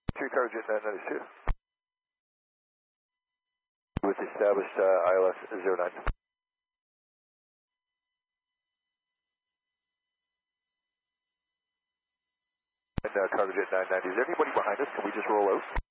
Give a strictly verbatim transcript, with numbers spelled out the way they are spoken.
Two Cargojet nine ninety-two. With established uh, I L S zero nine. And uh, Cargojet nine ninety. Is there anybody behind us? Can we just roll out?